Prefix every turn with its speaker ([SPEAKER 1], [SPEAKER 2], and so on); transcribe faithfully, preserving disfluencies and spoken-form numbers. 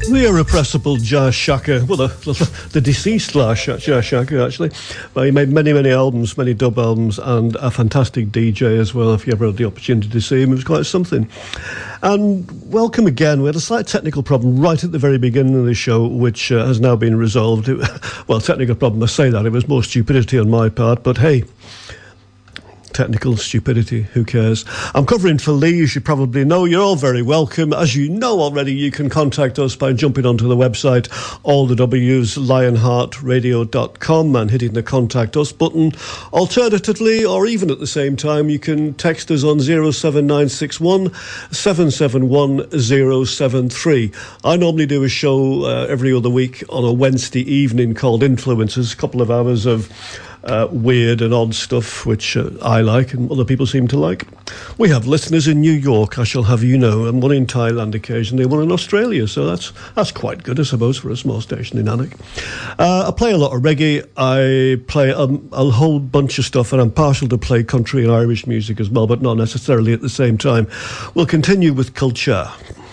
[SPEAKER 1] The irrepressible Jah Shaka, well, the, the deceased Jah Shaka, actually. Well, he made many, many albums, many dub albums, and a fantastic D J as well. If you ever had the opportunity to see him, it was quite something. And welcome again. We had a slight technical problem right at the very beginning of the show, which uh, has now been resolved. It, well, technical problem, I say that. It was more stupidity on my part, but hey, technical stupidity, who cares? I'm covering for Lee, as you probably know. You're all very welcome. As you know already, you can contact us by jumping onto the website, all the W's, lionheart radio dot com, and hitting the Contact Us button. Alternatively, or even at the same time, you can text us on zero seven nine six one seven seven one zero seven three. I normally do a show uh, every other week on a Wednesday evening called Influences, a couple of hours of Uh, weird and odd stuff, which uh, I like and other people seem to like. We have listeners in New York, I shall have you know, and one in Thailand occasionally, one in Australia, so that's that's quite good, I suppose, for a small station in Alnwick. Uh, I play a lot of reggae, I play um, a whole bunch of stuff, and I'm partial to play country and Irish music as well, but not necessarily at the same time. We'll continue with culture.